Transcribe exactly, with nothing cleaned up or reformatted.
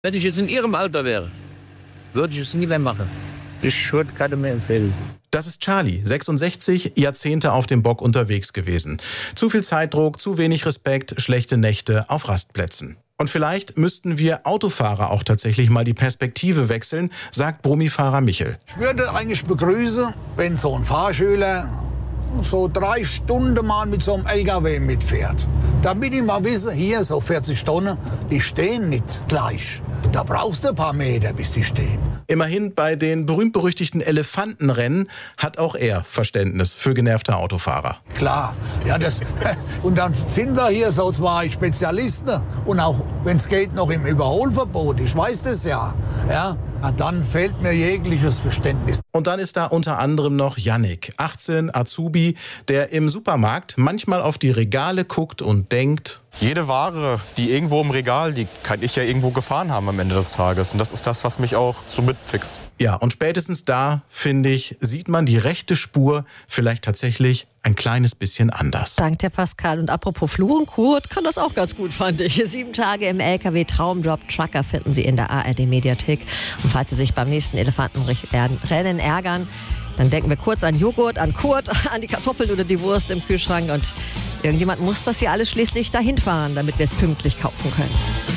Wenn ich jetzt in Ihrem Alter wäre, würde ich es nie mehr machen. Ich würde keinem mehr empfehlen. Das ist Charlie, sechsundsechzig, Jahrzehnte auf dem Bock unterwegs gewesen. Zu viel Zeitdruck, zu wenig Respekt, schlechte Nächte auf Rastplätzen. Und vielleicht müssten wir Autofahrer auch tatsächlich mal die Perspektive wechseln, sagt Brummifahrer Michel. Ich würde eigentlich begrüßen, wenn so ein Fahrschüler so drei Stunden mal mit so einem L K W mitfährt. Damit ich mal wisse, hier so vierzig Tonnen, die stehen nicht gleich. Da brauchst du ein paar Meter, bis die stehen. Immerhin bei den berühmt-berüchtigten Elefantenrennen hat auch er Verständnis für genervte Autofahrer. Klar, ja, das, und dann sind da hier so zwei Spezialisten und auch, wenn es geht, noch im Überholverbot. Ich weiß das ja, ja. Dann fehlt mir jegliches Verständnis. Und dann ist da unter anderem noch Yannick, achtzehn, Azubi, der im Supermarkt manchmal auf die Regale guckt und denkt: Jede Ware, die irgendwo im Regal liegt, kann ich ja irgendwo gefahren haben am Ende des Tages. Und das ist das, was mich auch so mitfixt. Ja, und spätestens da, finde ich, sieht man die rechte Spur vielleicht tatsächlich ein kleines bisschen anders. Dank der Pascal. Und apropos Fluch und Kurt kann das auch ganz gut, fand ich. Sieben Tage im L K W Traumjob Trucker finden Sie in der A R D-Mediathek. Und falls Sie sich beim nächsten Elefantenrennen ärgern, dann denken wir kurz an Joghurt, an Kurt, an die Kartoffeln oder die Wurst im Kühlschrank. Und irgendjemand muss das hier alles schließlich dahin fahren, damit wir es pünktlich kaufen können.